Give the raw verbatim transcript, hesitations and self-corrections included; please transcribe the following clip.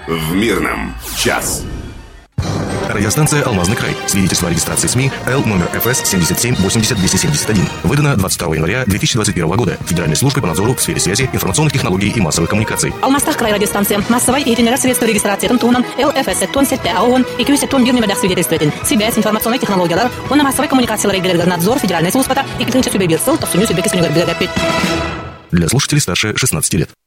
в Мирном. Час. Радиостанция «Алмазный край». Свидетельство о регистрации СМИ Л номер эф эс семьдесят семь восемьдесят двести семьдесят один. Выдано двадцать второго января две тысячи двадцать первого года Федеральной службой по надзору в сфере связи, информационных технологий и массовых коммуникаций. Алмастах край радиостанция. Массовой и генерация средства регистрации Тунтунан Л эф эс тон сетте аон и кюсе тон бирни медах свидетельствует. Связь, информационные технологии, он массовой коммуникации регулярный надзор Федеральной службы и клинча субъектов, то все нюс и беки. Для слушателей старше шестнадцати лет.